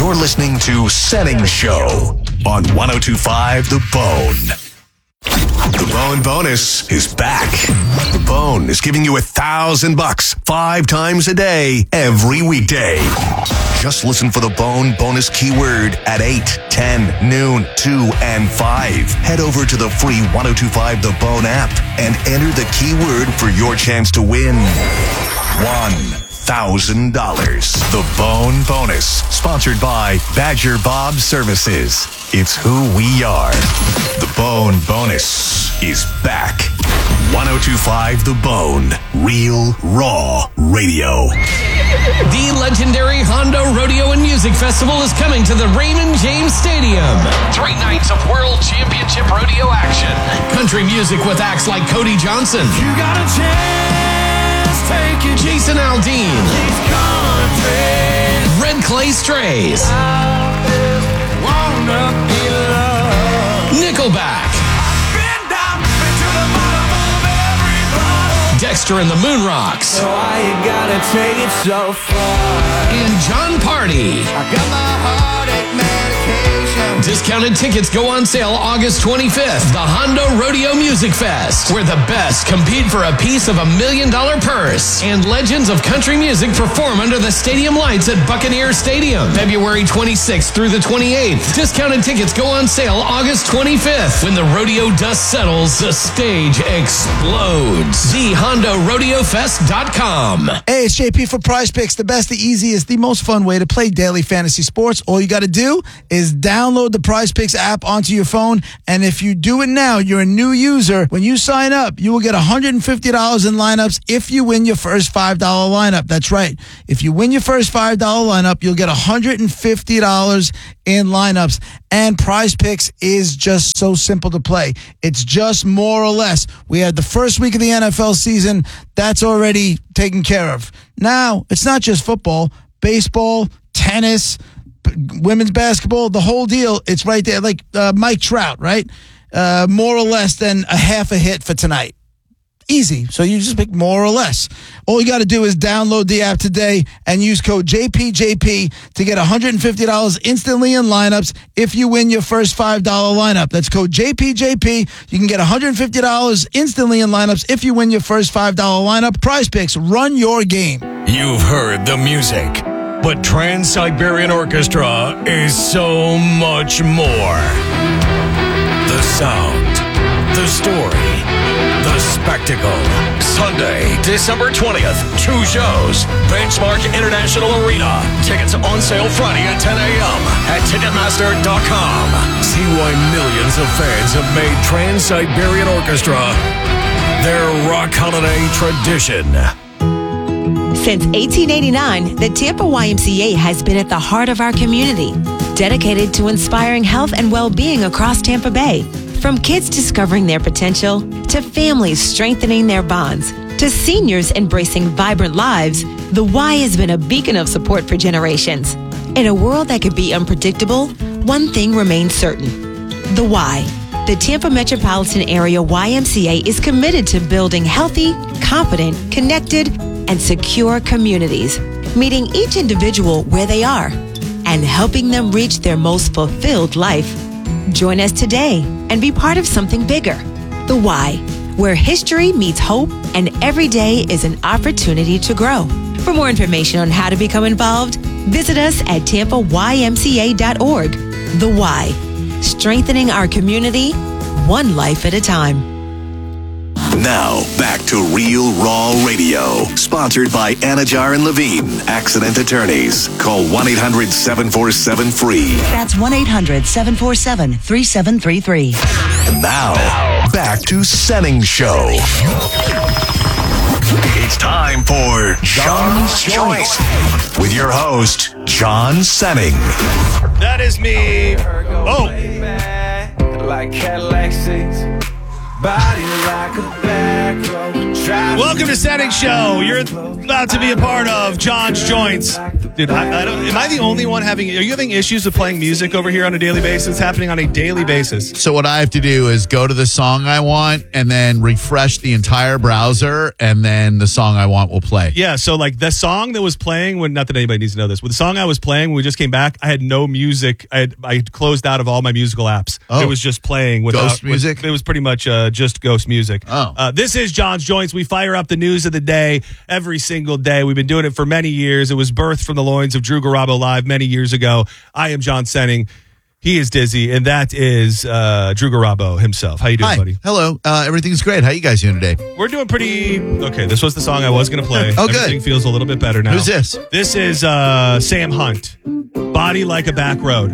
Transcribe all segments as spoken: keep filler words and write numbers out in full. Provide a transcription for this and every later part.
You're listening to Senning Show on one oh two point five The Bone. The Bone Bonus is back. The Bone is giving you a thousand bucks five times a day, every weekday. Just listen for the Bone Bonus keyword at eight, ten, noon, two, and five. Head over to the free one oh two point five The Bone app and enter the keyword for your chance to win one thousand dollars. The Bone Bonus, sponsored by Badger Bob Services. It's who we are. The Bone Bonus is back. one oh two point five The Bone, real, raw radio. The legendary Honda Rodeo and Music Festival is coming to the Raymond James Stadium. Three nights of World Championship Rodeo action. Country music with acts like Cody Johnson. You got a chance, take it. Jason Aldean. These countries. Red Clay Strays. Wanna be loved. Nickelback. Been down into the bottom of every bottle. Dexter and the Moon Rocks. So why you gotta take it so far? And John Party. I got my heartache medication. Discounted tickets go on sale August twenty-fifth. The Honda Rodeo Music Fest, where the best compete for a piece of a million dollar purse. And legends of country music perform under the stadium lights at Buccaneer Stadium, February twenty-sixth through the twenty-eighth. Discounted tickets go on sale August twenty-fifth. When the rodeo dust settles, the stage explodes. the honda rodeo fest dot com. Hey, it's J P for Prize Picks, the best, the easiest, the most fun way to play daily fantasy sports. All you got to do is download the Prize Picks app onto your phone, and if you do it now, you're a new user. When you sign up, you will get one hundred fifty dollars in lineups if you win your first five dollar lineup. That's right. If you win your first five dollar lineup, you'll get one hundred fifty dollars in lineups. And Prize Picks is just so simple to play. It's just more or less. We had the first week of the N F L season. That's already taken care of. Now, it's not just football, baseball, tennis, women's basketball, the whole deal. It's right there, like uh, Mike Trout, right? Uh, more or less than a half a hit for tonight. Easy. So you just pick more or less. All you got to do is download the app today and use code J P J P to get one hundred fifty dollars instantly in lineups if you win your first five dollar lineup. That's code J P J P. You can get one hundred fifty dollars instantly in lineups if you win your first five dollar lineup. Prize Picks, run your game. You've heard the music, but Trans-Siberian Orchestra is so much more. The sound, the story, the spectacle. Sunday, December twentieth, two shows. Benchmark International Arena. Tickets on sale Friday at ten a.m. at Ticketmaster dot com. See why millions of fans have made Trans-Siberian Orchestra their rock holiday tradition. Since eighteen eighty-nine, the Tampa Y M C A has been at the heart of our community, dedicated to inspiring health and well-being across Tampa Bay. From kids discovering their potential, to families strengthening their bonds, to seniors embracing vibrant lives, the Y has been a beacon of support for generations. In a world that could be unpredictable, one thing remains certain. The Y. The Tampa Metropolitan Area Y M C A is committed to building healthy, confident, connected, and secure communities, meeting each individual where they are and helping them reach their most fulfilled life. Join us today and be part of something bigger. The Y, where history meets hope and every day is an opportunity to grow. For more information on how to become involved, visit us at tampa y m c a dot org. The Y, strengthening our community, one life at a time. Now, back to Real Raw Radio, sponsored by Anajar and Levine, Accident Attorneys. Call one eight hundred seven four seven free. That's one eight hundred seven four seven three seven three three. And now, back to Senning Show. It's time for John's Choice with your host, John Senning. That is me. Oh. Like Cadillac seats. Body like a back road. Welcome to Setting Show. You're about to be a part of John's Joints. Dude, I, I don't, am I the only one having, are you having issues with playing music over here on a daily basis? It's happening on a daily basis. So what I have to do is go to the song I want and then refresh the entire browser, and then the song I want will play. Yeah, so like the song that was playing when, not that anybody needs to know this, but the song I was playing when we just came back, I had no music. I had, I had closed out of all my musical apps. Oh. It was just playing without Ghost music? With, it was pretty much uh, just ghost music. Oh. Uh, this is John's Joints. We fire up the news of the day every single day. We've been doing it for many years. It was birthed from the loins of Drew Garabo Live many years ago. I am John Senning. He is Dizzy, and that is uh, Drew Garabo himself. How you doing, Hi. buddy? Hello. Uh, everything's great. How you guys doing today? We're doing pretty okay. This was the song I was going to play. Oh, good. Everything feels a little bit better now. Who's this? This is uh, Sam Hunt. Body Like a Back Road.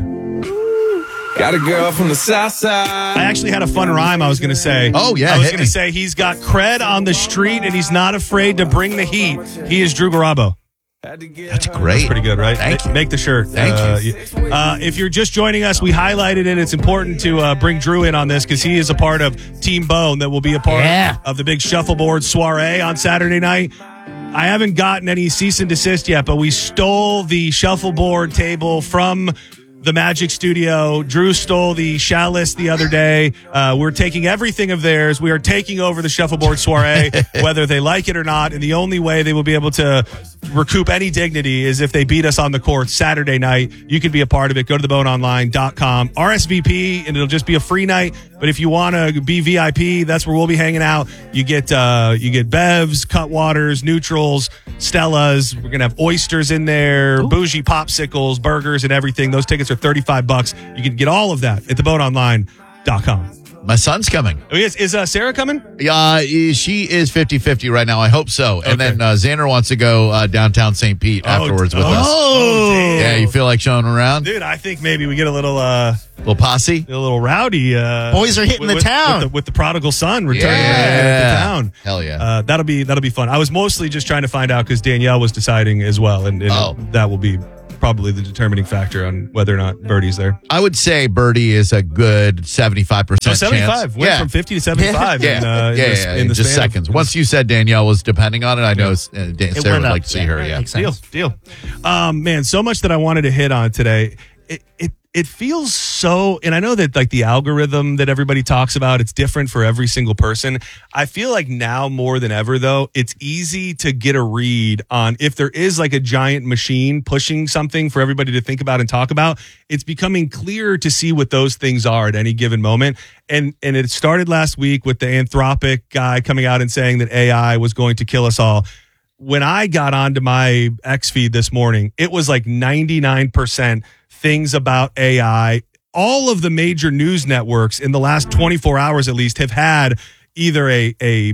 Got a girl from the south side. I actually had a fun rhyme I was going to say. Oh, yeah, I was hit going me. to say he's got cred on the street and he's not afraid to bring the heat. He is Drew Garabo. That's great. Pretty good, right? Thank Ma- you. Make the shirt. Thank uh, you. y- Uh, if you're just joining us, we highlighted it. It's important to uh, bring Drew in on this because he is a part of Team Bone that will be a part Yeah. of the big shuffleboard soiree on Saturday night. I haven't gotten any cease and desist yet, but we stole the shuffleboard table from the Magic Studio. Drew stole the chalice the other day. Uh, we're taking everything of theirs. We are taking over the shuffleboard soiree, whether they like it or not. And the only way they will be able to recoup any dignity is if they beat us on the court Saturday night. You can be a part of it. Go to the bone online dot com. R S V P, and it'll just be a free night. But if you want to be V I P, that's where we'll be hanging out. You get uh, you get Bevs, Cutwaters, Neutrals, Stellas. We're going to have oysters in there, bougie popsicles, burgers, and everything. Those tickets are thirty-five bucks. You can get all of that at the bone online dot com. My son's coming. Oh, yes. Is uh, Sarah coming? Uh, she is fifty-fifty right now. I hope so. And Okay. then uh, Xander wants to go uh, downtown Saint Pete afterwards with oh, us. Oh, damn. Yeah, you feel like showing around? Dude, I think maybe we get a little uh, Little posse? a little rowdy. Uh, Boys are hitting with, the with- town. with the, with the prodigal son returning Yeah. to town. Hell yeah. Uh, that'll be that'll be fun. I was mostly just trying to find out because Danielle was deciding as well, and, and Oh. that will be probably the determining factor on whether or not Birdie's there. I would say Birdie is a good seventy-five percent So seventy-five chance. went yeah. from fifty to seventy-five. Yeah, in, uh, yeah, in yeah, the, yeah, in the just span of- seconds. Once you said Danielle was depending on it, I know uh, Dan- Sarah went would up, like to see yeah. her. Yeah, Makes Deal, sense. deal. Um, man, so much that I wanted to hit on today. It, it it feels so, and I know that like the algorithm that everybody talks about, it's different for every single person. I feel like now more than ever, though, it's easy to get a read on if there is like a giant machine pushing something for everybody to think about and talk about. It's becoming clearer to see what those things are at any given moment. And and it started last week with the Anthropic guy coming out and saying that A I was going to kill us all. When I got onto my X feed this morning, it was like ninety-nine percent things about A I. All of the major news networks in the last twenty-four hours at least have had either a, a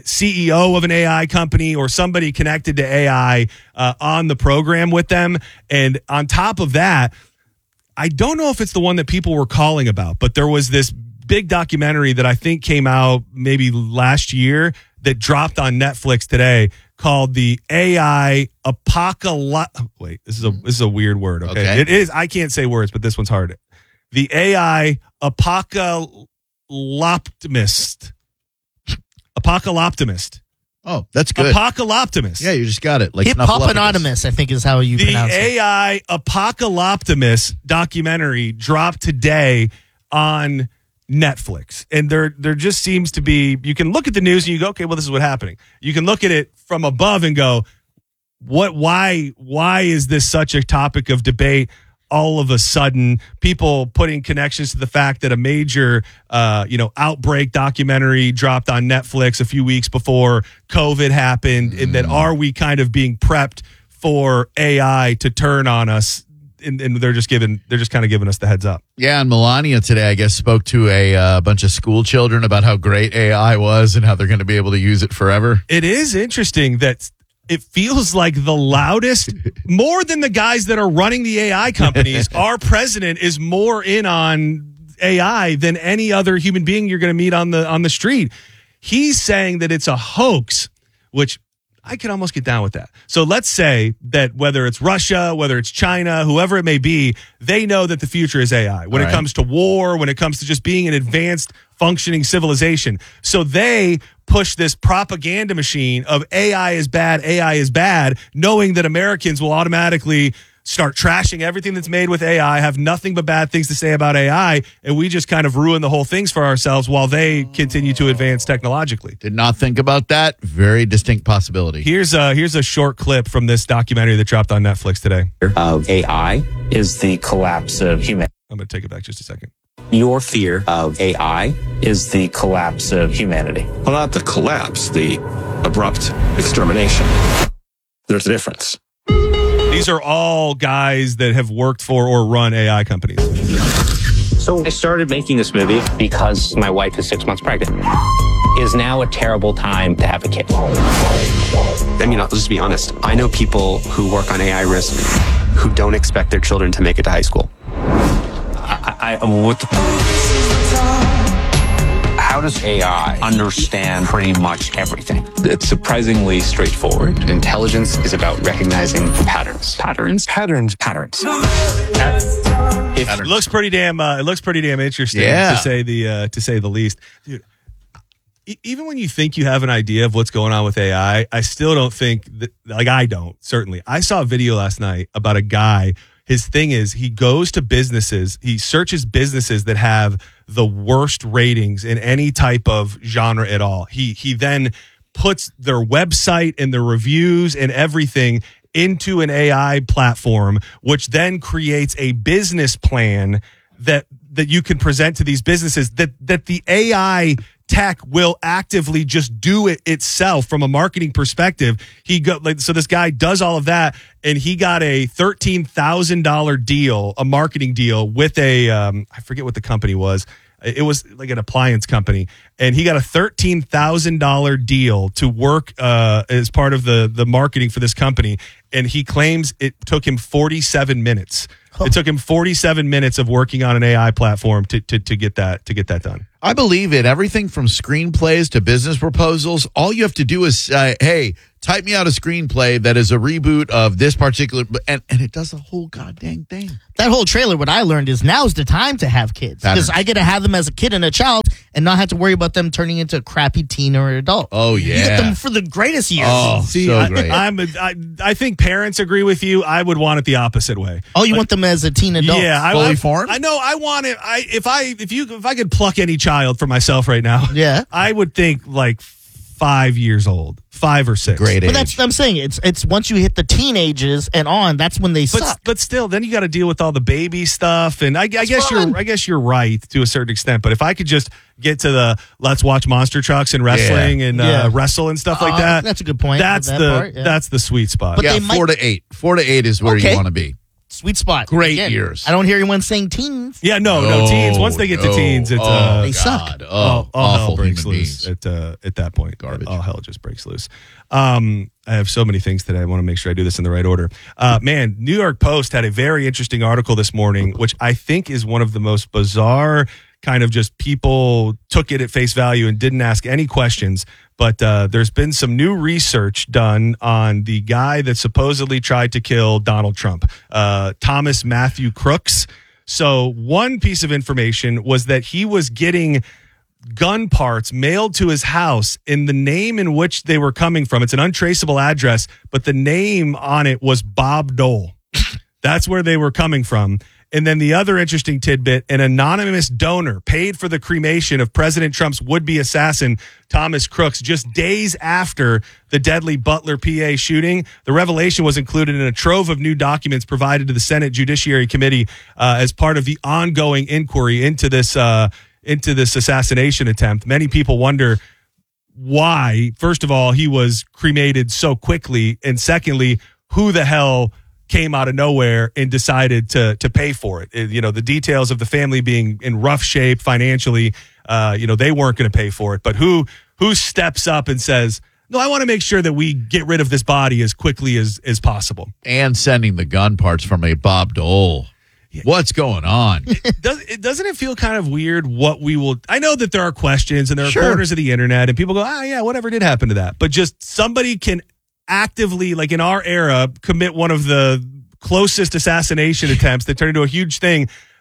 C E O of an A I company or somebody connected to A I uh, on the program with them. And on top of that, I don't know if it's the one that people were calling about, but there was this big documentary that I think came out maybe last year that dropped on Netflix today called the A I Apocalypse. Wait, this is a this is a weird word. Okay? Okay. It is. I can't say words, but this one's hard. The A I Apocalyptimist. Apocalyptimist. Oh, that's good. Apocalyptimist. Yeah, you just got it. Like Hip Hop Anonymous, I think is how you The pronounce it. A I Apocalyptimist documentary dropped today on Netflix. And there there just seems to be, you can look at the news and you go, okay, well, this is what's happening. You can look at it from above and go, what, why, why is this such a topic of debate? All of a sudden, people putting connections to the fact that a major, uh, you know, outbreak documentary dropped on Netflix a few weeks before COVID happened, and that are we kind of being prepped for A I to turn on us? And, and they're just giving, they're just kind of giving us the heads up. Yeah, and Melania today, I guess, spoke to a uh, bunch of school children about how great A I was and how they're going to be able to use it forever. It is interesting that it feels like the loudest, more than the guys that are running the A I companies. Our president is more in on A I than any other human being you're going to meet on the on the street. He's saying that it's a hoax, which I can almost get down with that. So let's say that whether it's Russia, whether it's China, whoever it may be, they know that the future is A I. When All it right. comes to war, when it comes to just being an advanced functioning civilization. So they push this propaganda machine of A I is bad, A I is bad, knowing that Americans will automatically start trashing everything that's made with A I, have nothing but bad things to say about A I, and we just kind of ruin the whole things for ourselves while they continue to advance technologically. Did not think about that. Very distinct possibility. Here's a, here's a short clip from this documentary that dropped on Netflix today. Of A I is the collapse of humanity. I'm going to take it back just a second. Your fear of A I is the collapse of humanity. Well, not the collapse, the abrupt extermination. There's a difference. These are all guys that have worked for or run A I companies. So I started making this movie because my wife is six months pregnant. Is now a terrible time to have a kid. I mean, let's just be honest. I know people who work on A I risk who don't expect their children to make it to high school. I, I what the... How does A I understand pretty much everything? It's surprisingly straightforward. Intelligence is about recognizing patterns. Patterns? Patterns. Patterns. It patterns. looks pretty damn. Uh, it looks pretty damn interesting, yeah. to say the uh, to say the least, dude. E- even when you think you have an idea of what's going on with A I, I still don't think that. Like I don't. Certainly, I saw a video last night about a guy. His thing is he goes to businesses, he searches businesses that have the worst ratings in any type of genre at all. He he then puts their website and their reviews and everything into an A I platform, which then creates a business plan that that you can present to these businesses that that the A I tech will actively just do it itself from a marketing perspective. He go like so this guy does all of that, and he got a thirteen thousand dollars deal, a marketing deal with a um, I forget what the company was. It was like an appliance company, and he got a thirteen thousand dollars deal to work uh, as part of the the marketing for this company. And he claims it took him forty-seven minutes. It took him forty-seven minutes of working on an A I platform to to to get that to get that done. I believe it. Everything from screenplays to business proposals. All you have to do is say, hey, type me out a screenplay that is a reboot of this particular, and, and it does the whole goddamn thing. That whole trailer, what I learned is now's the time to have kids. Because I get to have them as a kid and a child and not have to worry about them turning into a crappy teen or adult. Oh, yeah. You get them for the greatest years. Oh, See, so I, great. I'm a, I, I think parents agree with you. I would want it the opposite way. Oh, you like, want them as a teen adult? Yeah. I, Fully I, formed? I know. I want it. I if I if you if I could pluck any child for myself right now, yeah, I would think like five years old, five or six. Great age. But that's what I'm saying. It's it's once you hit the teenagers and on, that's when they But, suck. but still, then you got to deal with all the baby stuff, and I, I guess fun. you're I guess you're right to a certain extent. But if I could just get to the let's watch monster trucks and wrestling Yeah. and Yeah. uh, wrestle and stuff like Uh, that, that's a good point. That's That the part, yeah. that's the sweet spot. But yeah, they four might- to eight. Four to eight is where Okay. you want to be. Sweet spot. Great Again, years. I don't hear anyone saying teens. yeah, no, no, teens. Once they get to no. teens, it's oh, uh, They suck. God. Oh, all, all hell awful breaks human loose beings. at uh, at that point. Garbage. All hell just breaks loose. Um, I have so many things today. I want to make sure I do this in the right order. Uh, man, New York Post had a very interesting article this morning, which I think is one of the most bizarre kind of just people took it at face value and didn't ask any questions. But uh, there's been some new research done on the guy that supposedly tried to kill Donald Trump, uh, Thomas Matthew Crooks. So one piece of information was that he was getting gun parts mailed to his house in the name in which they were coming from. It's an untraceable address, but the name on it was Bob Dole. That's where they were coming from. And then the other interesting tidbit, an anonymous donor paid for the cremation of President Trump's would-be assassin, Thomas Crooks, just days after the deadly Butler, P A shooting. The revelation was included in a trove of new documents provided to the Senate Judiciary Committee uh, as part of the ongoing inquiry into this uh, into this assassination attempt. Many people wonder why, first of all, he was cremated so quickly, and secondly, who the hell came out of nowhere and decided to to pay for it. It- you know, the details of the family being in rough shape financially, uh, you know, they weren't going to pay for it. But who who steps up and says, no, I want to make sure that we get rid of this body as quickly as as possible. And sending the gun parts from a Bob Dole. What's going on? Does it doesn't it feel kind of weird what we will I know that there are questions and there are Sure. corners of the internet and people go, ah, yeah, whatever did happen to that. But just somebody can actively, like in our era, commit one of the closest assassination attempts that turned into a huge thing.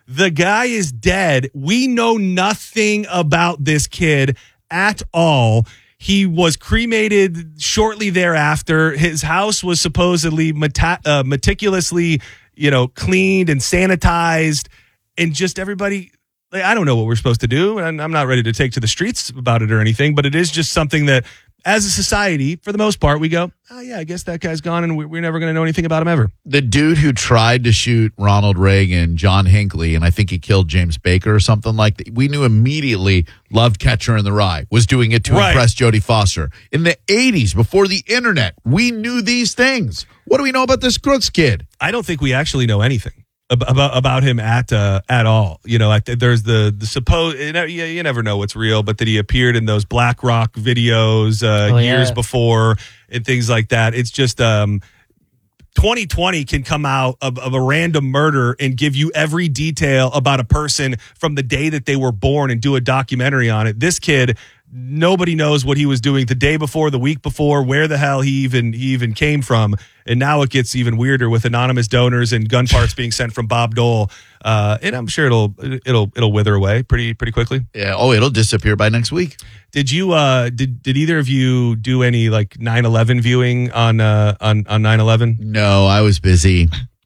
The guy is dead. We know nothing about this kid at all. He was cremated shortly thereafter. His house was supposedly meta- uh, meticulously, you know, cleaned and sanitized, and just everybody. Like, I don't know what we're supposed to do, and I'm not ready to take to the streets about it or anything. But it is just something that, as a society, for the most part, we go, oh yeah, I guess that guy's gone, and we're never going to know anything about him ever. The dude who tried to shoot Ronald Reagan, John Hinckley, and I think he killed James Baker or something like that, we knew immediately loved Catcher in the Rye, was doing it to Right. impress Jodie Foster. In the eighties, before the internet, we knew these things. What do we know about this Crooks kid? I don't think we actually know anything ab- about about him at uh, at all. You know, I th- there's the the supposed you, know, you, you never know what's real, but that he appeared in those Black Rock videos uh, Oh, years yeah. before and things like that. It's just um, twenty twenty can come out of, of a random murder and give you every detail about a person from the day that they were born and do a documentary on it. This kid, nobody knows what he was doing the day before, the week before, where the hell he even he even came from. And now it gets even weirder with anonymous donors and gun parts being sent from Bob Dole. Uh, and I'm sure it'll it'll it'll wither away pretty pretty quickly. Yeah. Oh, it'll disappear by next week. Did you uh did did either of you do any like nine eleven viewing on uh on on nine eleven? No, I was busy.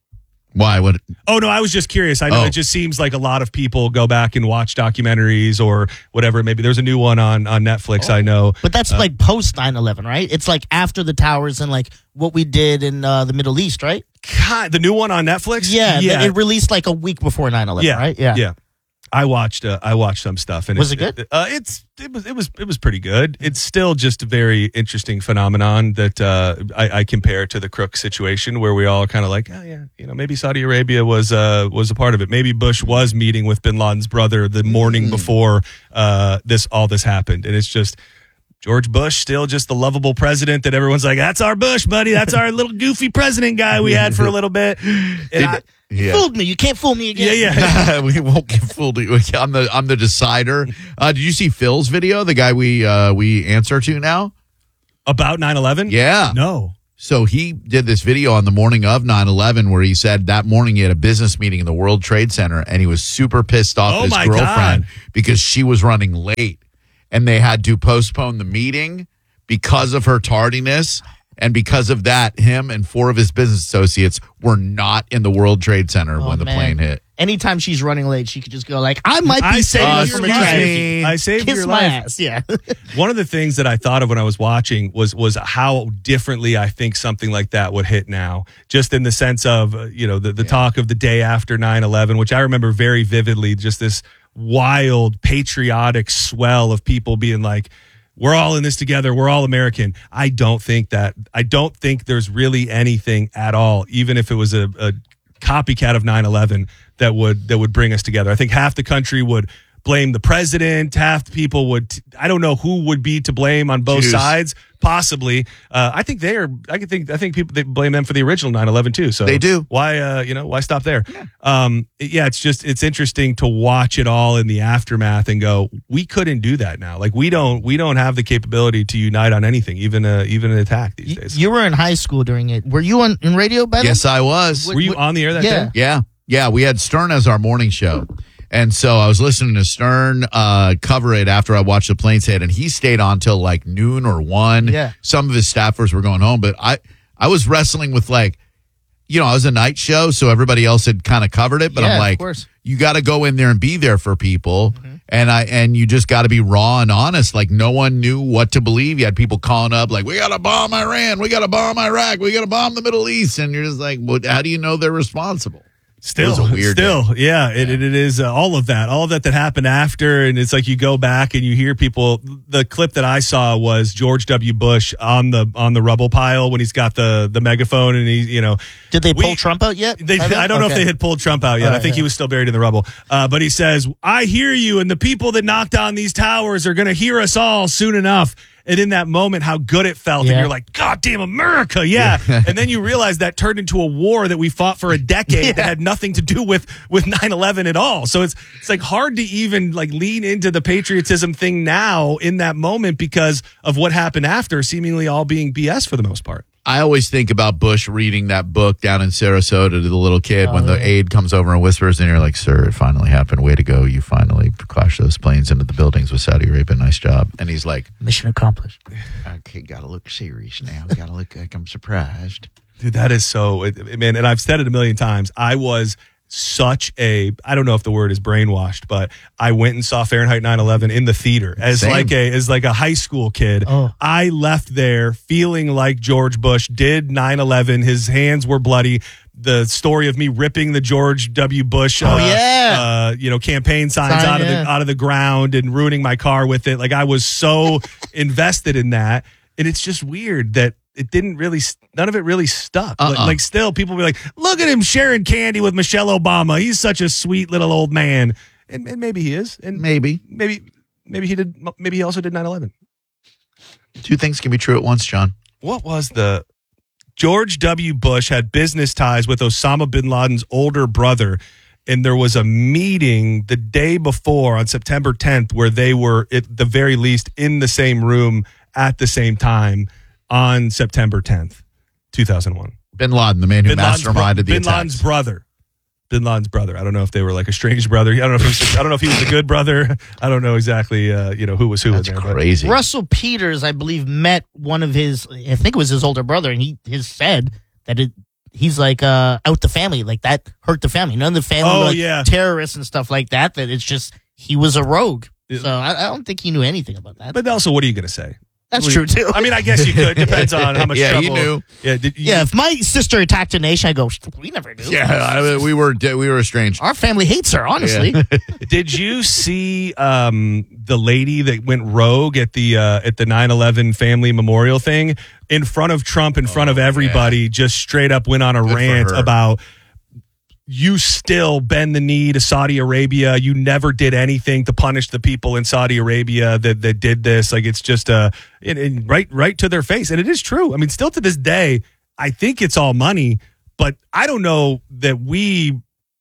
Why? What? Oh no, I was just curious. I know Oh. it just seems like a lot of people go back and watch documentaries or whatever. Maybe there's a new one on on Netflix. I know, But that's Uh, like post nine eleven, right? It's like after the towers and like what we did in uh, the Middle East, right? God, the new one on Netflix. Yeah, yeah, it released like a week before nine eleven, yeah, right? yeah. I watched uh, I watched some stuff and Was it good? Uh, it's it was it was it was pretty good. It's still just a very interesting phenomenon that uh, I, I compare to the Crook situation, where we all are kind of like, oh yeah, you know, maybe Saudi Arabia was uh, was a part of it. Maybe Bush was meeting with Bin Laden's brother the morning before uh, this all this happened, and it's just. George Bush, still just the lovable president that everyone's like, that's our Bush, buddy. That's our little goofy president guy we had for a little bit. And I- You Yeah. fooled me. You can't fool me again. yeah, yeah. we won't get fooled. I'm the I'm the decider. Uh, did you see Phil's video? The guy we uh, we answer to now. About nine eleven? Yeah. No. So he did this video on the morning of nine eleven where he said that morning he had a business meeting in the World Trade Center and he was super pissed off Oh at his my girlfriend God. because she was running late and they had to postpone the meeting because of her tardiness. And because of that, him and four of his business associates were not in the World Trade Center Oh, when the man. plane hit. Anytime she's running late, she could just go like, I might be I saving saved you your from a life. tragedy. I saved Kiss your my life. ass. Yeah. One of the things that I thought of when I was watching was was how differently I think something like that would hit now. Just in the sense of, uh, you know, the, the talk of the day after nine eleven, which I remember very vividly, just this wild patriotic swell of people being like, we're all in this together. We're all American. I don't think that. I don't think there's really anything at all, even if it was a, a copycat of nine eleven that would that would bring us together. I think half the country would blame the president. Half the people would. I don't know who would be to blame on both Jews. sides. Possibly. Uh, I think they are. I can think. I think people they blame them for the original nine eleven too. So They do. Why? Uh, you know, why stop there? Yeah. Um, yeah. It's just it's interesting to watch it all in the aftermath and go, we couldn't do that now. Like we don't we don't have the capability to unite on anything, even a, even an attack these You, days. you were in high school during it. Were you on in radio by then? Yes, I was. Were you on the air that Yeah. day? Yeah. Yeah. We had Stern as our morning show. And so I was listening to Stern uh, cover it after I watched the planes hit, and he stayed on till like noon or one. Yeah. Some of his staffers were going home, but I, I was wrestling with like, you know, I was a night show, so everybody else had kind of covered it, but Yeah, I'm of like, course. you got to go in there and be there for people. And I and you just got to be raw and honest. Like no one knew what to believe. You had people calling up like, "We got to bomb Iran. We got to bomb Iraq. We got to bomb the Middle East." And you're just like, "Well, how do you know they're responsible?" Still, It was a weird still, yeah, It, it, it is uh, all of that, all of that that happened after, and it's like you go back and you hear people. The clip that I saw was George W. Bush on the on the rubble pile when he's got the the megaphone, and he, you know, Did they pull we- Trump out yet? They, By then? I don't know if Okay. they had pulled Trump out yet. All I right, think yeah. he was still buried in the rubble. Uh, but he says, "I hear you, and the people that knocked down these towers are going to hear us all soon enough." And in that moment, how good it felt. Yeah. And you're like, God damn America, yeah. And then you realize that turned into a war that we fought for a decade that had nothing to do with, with nine eleven at all. So it's it's like hard to even like lean into the patriotism thing now in that moment because of what happened after, seemingly all being B S for the most part. I always think about Bush reading that book down in Sarasota to the little kid Oh, when the yeah. aide comes over and whispers, and you're like, sir, it finally happened. Way to go. You finally crashed those planes into the buildings with Saudi Arabia. Nice job. And he's like, mission accomplished. Okay, gotta look serious now. Gotta look like I'm surprised. Dude, that is so, it, it- man, and I've said it a million times. I was such a, I don't know if the word is brainwashed, but I went and saw Fahrenheit nine eleven in the theater as Same. like a as like a high school kid. Oh. I left there feeling like George Bush did nine eleven. His hands were bloody. The story of me ripping the George W. Bush, Oh, uh, yeah. uh, you know, campaign signs Sign, out of yeah. the out of the ground and ruining my car with it. Like I was so invested in that, and it's just weird that it didn't really, none of it really stuck. Like, Uh-uh. like still, people be like, look at him sharing candy with Michelle Obama. He's such a sweet little old man, and, and maybe he is, and Maybe. maybe maybe he did. Maybe he also did nine eleven. Two things can be true at once, John. What was the George W. Bush had business ties with Osama bin Laden's older brother, and there was a meeting the day before on September tenth where they were at the very least in the same room at the same time on September tenth, two thousand one. Bin Laden, the man who Bin Laden's, bro- masterminded the Bin attacks. Laden's brother. Bin Laden's brother. I don't know if they were like estranged brother. I don't know if he was, I don't know if he was a good brother. I don't know exactly uh, you know who was who That's in there. but- crazy. Russell Peters, I believe, met one of his, I think it was his older brother, and he has said that it, he's like uh, out the family, like that hurt the family. None of the family Oh, were like yeah. terrorists and stuff like that, that it's just he was a rogue. Yeah. So I, I don't think he knew anything about that. But also, what are you going to say? That's What true, do you- too. I mean, I guess you could. Depends on how much Yeah, trouble. you knew. Yeah, did you, Yeah, if my sister attacked a nation, I go, we never knew. Yeah, I, we were we were estranged. Our family hates her, honestly. Yeah. Did you see um, the lady that went rogue at the uh, at the nine eleven family memorial thing in front of Trump, in front of everybody, just straight up went on a Good for rant her. about you still bend the knee to Saudi Arabia. You never did anything to punish the people in Saudi Arabia that, that did this. Like it's just uh, and, and right right to their face, and it is true. I mean, still to this day, I think it's all money, but I don't know that we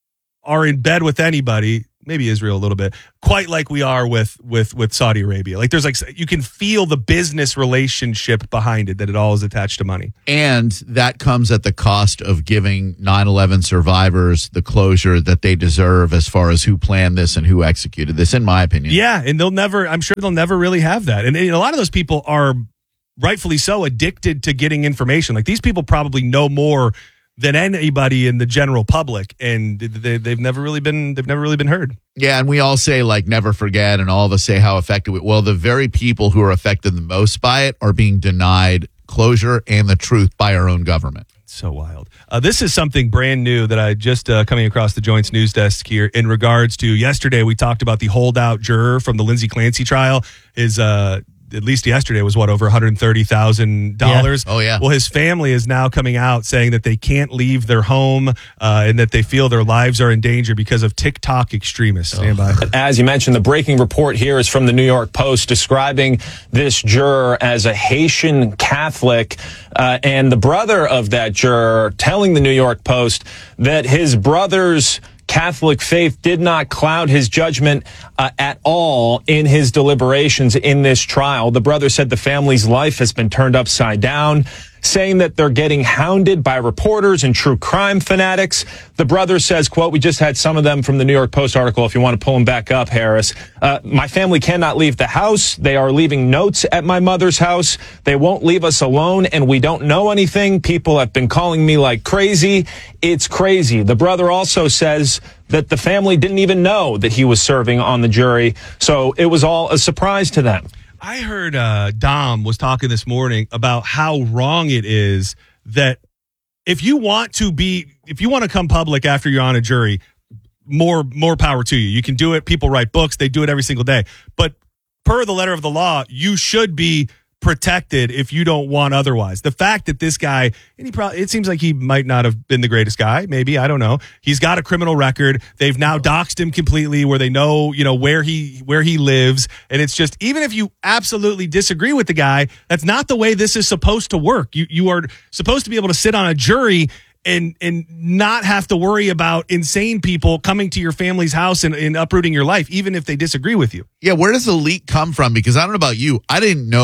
are in bed with anybody, maybe Israel a little bit, quite like we are with with with Saudi Arabia. Like there's like you can feel the business relationship behind it, that it all is attached to money. And that comes at the cost of giving nine eleven survivors the closure that they deserve as far as who planned this and who executed this, in my opinion. Yeah, and they'll never, I'm sure they'll never really have that. And, and a lot of those people are rightfully so addicted to getting information. Like these people probably know more than anybody in the general public, and they, they've never really been they've never really been heard. Yeah, and we all say, like, never forget, and all of us say how effective it. Well, the very people who are affected the most by it are being denied closure and the truth by our own government. So wild. Uh, this is something brand new that I just uh, coming across the Joint's news desk here in regards to yesterday. We talked about the holdout juror from the Lindsey Clancy trial. Is uh, at least yesterday was what, over one hundred thirty thousand dollars. Yeah. Oh, yeah. Well, his family is now coming out saying that they can't leave their home uh, and that they feel their lives are in danger because of TikTok extremists. Stand by. As you mentioned, the breaking report here is from the New York Post describing this juror as a Haitian Catholic, uh, and the brother of that juror telling the New York Post that his brother's Catholic faith did not cloud his judgment uh, at all in his deliberations in this trial. The brother said the family's life has been turned upside down, saying that they're getting hounded by reporters and true crime fanatics. The brother says, quote, we just had some of them from the New York Post article, if you want to pull them back up, Harris. Uh, my family cannot leave the house. They are leaving notes at my mother's house. They won't leave us alone, and we don't know anything. People have been calling me like crazy. It's crazy. The brother also says that the family didn't even know that he was serving on the jury, so it was all a surprise to them. I heard uh, Dom was talking this morning about how wrong it is that if you want to be, if you want to come public after you're on a jury, more more power to you. You can do it. People write books. They do it every single day. But per the letter of the law, you should be protected if you don't want otherwise. The fact that this guy, and he probably, it seems like he might not have been the greatest guy. Maybe, I don't know. He's got a criminal record. They've now doxed him completely, where they know, you know, where he where he lives. And it's just, even if you absolutely disagree with the guy, that's not the way this is supposed to work. You you are supposed to be able to sit on a jury and and not have to worry about insane people coming to your family's house and, and uprooting your life, even if they disagree with you. Yeah, where does the leak come from? Because I don't know about you. I didn't know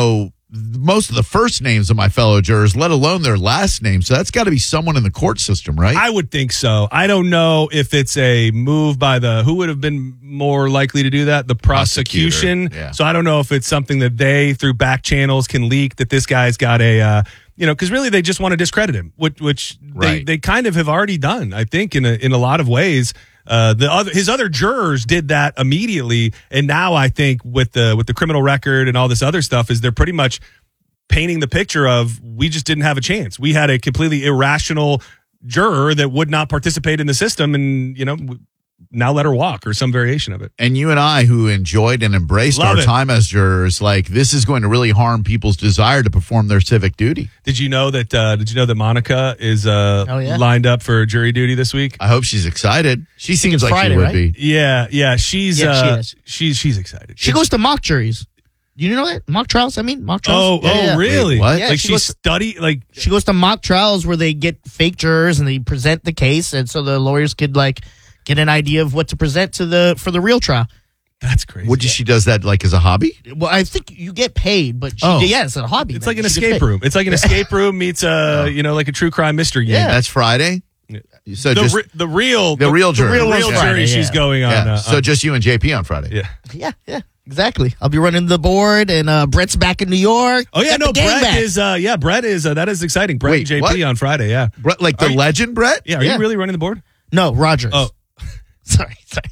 most of the first names of my fellow jurors, let alone their last name. So that's got to be someone in the court system, right? I would think so. I don't know if it's a move by the, who would have been more likely to do that? The prosecution. Yeah. So I don't know if it's something that they, through back channels, can leak that this guy's got a, uh, you know, because really they just want to discredit him, which, which Right. they, they kind of have already done, I think, in a, in a lot of ways. Uh, the other, his other jurors did that immediately, and now I think with the with the criminal record and all this other stuff, is they're pretty much painting the picture of we just didn't have a chance. We had a completely irrational juror that would not participate in the system, and you know, now let her walk, or some variation of it. And you and I, who enjoyed and embraced Love our it. time as jurors, like this is going to really harm people's desire to perform their civic duty. Did you know that? Uh, did you know that Monica is uh, Oh, yeah? lined up for jury duty this week? I hope she's excited. She seems it's like Friday, she would right? be. Yeah, yeah, she's Yeah, she uh, is. she's she's excited. She goes to mock juries. You know that? Mock trials, I mean, mock trials. Oh, Yeah, oh, yeah. really? Wait, what? Yeah, like she she goes- study like She goes to mock trials where they get fake jurors and they present the case, and so the lawyers could like get an idea of what to present to the for the real trial. that's crazy. Would you, she does that like as a hobby? Well, I think you get paid, but she, Oh. yeah, it's a hobby. It's man. like an She gets escape paid. room. It's like an escape room meets uh you know like a true crime mystery game. Yeah. That's Friday. So the, just re- the real the real jury. the real one's jury Friday, she's yeah. going on. yeah. Uh, so on- just you and J P on Friday. yeah. Yeah, yeah, exactly. I'll be running the board, and uh, Brett's back in New York. Oh yeah, Got no, the gang Brett back. is uh yeah, Brett is uh, that is exciting. Brett Wait, and J P what? on Friday, yeah. Brett, like the Are you- legend, Brett. Yeah, are Yeah. you really running the board? No, Rogers. Oh, sorry, sorry.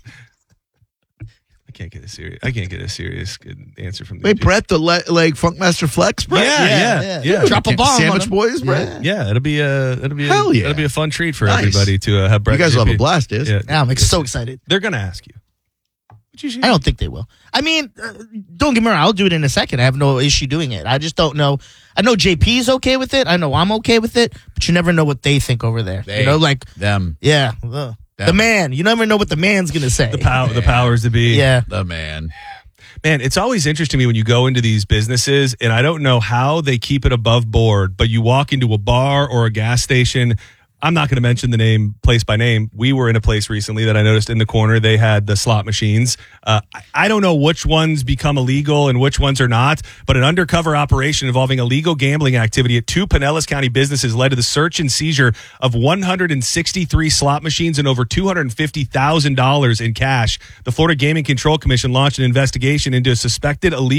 I can't get a serious I can't get a serious good answer from the Wait, Brett, the le- like Funkmaster Flex, Brett. Yeah, yeah, yeah. Drop a bomb. Sandwich on him. Boys, Brett. Yeah, it'll be a it'll be a, Hell yeah. it'll be a fun treat for Nice. everybody to uh, have Brett. You guys and will have J P. a blast, is? Yeah, Yeah, I'm like, so excited. they're gonna ask you. I don't think they will. I mean, uh, don't get me wrong. I'll do it in a second. I have no issue doing it. I just don't know. I know J P's okay with it. I know I'm okay with it. But you never know what they think over there. They, you know, like them, yeah, uh, the man. You never know what the man's gonna say. The power, the powers to be. Yeah. the man. Man, it's always interesting to me when you go into these businesses, and I don't know how they keep it above board, but you walk into a bar or a gas station. I'm not going to mention the name place by name. We were in a place recently that I noticed in the corner, they had the slot machines. Uh, I, I don't know which ones become illegal and which ones are not, but an undercover operation involving illegal gambling activity at two Pinellas County businesses led to the search and seizure of one hundred sixty-three slot machines and over two hundred fifty thousand dollars in cash. The Florida Gaming Control Commission launched an investigation into a suspected illegal